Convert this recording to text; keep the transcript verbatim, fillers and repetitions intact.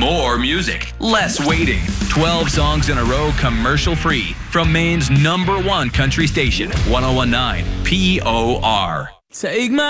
More music, less waiting. twelve songs in a row, commercial free. From Maine's number one country station, one oh one point nine P O R. Take my